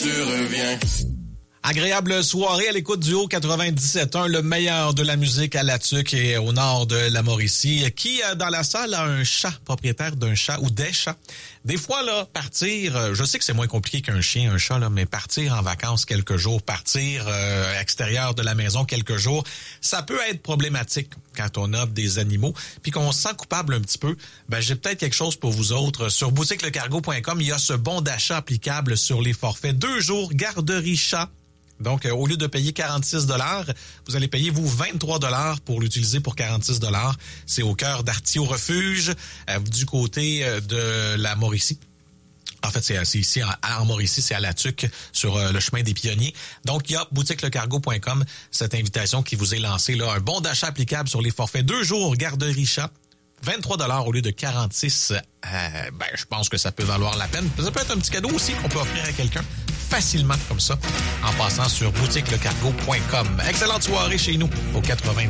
tu reviens. Agréable soirée à l'écoute du Haut 97.1, le meilleur de la musique à La Tuque et au nord de la Mauricie. Qui, dans la salle, a un chat, propriétaire d'un chat ou des chats? Des fois, là, partir, je sais que c'est moins compliqué qu'un chien, un chat, là, mais partir en vacances quelques jours, partir extérieur de la maison quelques jours, ça peut être problématique quand on a des animaux, puis qu'on se sent coupable un petit peu. Ben, j'ai peut-être quelque chose pour vous autres. Sur boutiquelecargo.com, il y a ce bon d'achat applicable sur les forfaits. 2 jours garderie chat. Donc, au lieu de payer 46 $, vous allez payer, vous, 23 $ pour l'utiliser pour 46 $. C'est au cœur d'Artio Refuge, du côté de la Mauricie. En fait, c'est ici, en Mauricie, c'est à La Tuque, sur le chemin des Pionniers. Donc, il y a boutiquelecargo.com, cette invitation qui vous est lancée, là, un bon d'achat applicable sur les forfaits 2 jours garderie chat. 23 $ au lieu de 46. Je pense que ça peut valoir la peine. Ça peut être un petit cadeau aussi qu'on peut offrir à quelqu'un facilement comme ça en passant sur boutiquelecargo.com. Excellente soirée chez nous au 90.